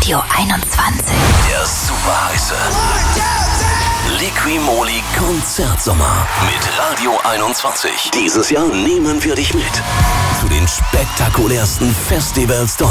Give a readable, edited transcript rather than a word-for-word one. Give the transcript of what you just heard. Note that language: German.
Radio 21. Der super heiße Liqui-Moly Konzertsommer mit Radio 21. Dieses Jahr nehmen wir dich mit zu den spektakulärsten Festivals Deutschlands.